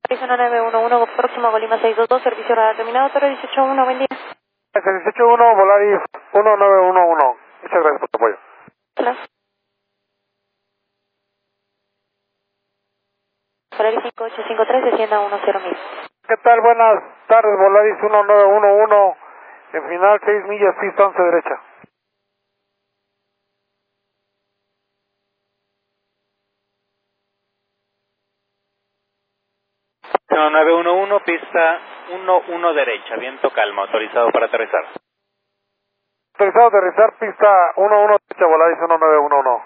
1911, próximo a Colima 622, servicio radar terminado, Torre 181, buen día. 181, Volaris 1911. Muchas gracias por tu apoyo. Hola. Volaris 5853, descienda 10.000. ¿Qué tal? Buenas tardes, Volaris 1911. En final 6 millas, pista 11 derecha. No, 911, pista 11 derecha, viento calma, autorizado para aterrizar. Autorizado a aterrizar, pista 11 derecha, Volaris 1911.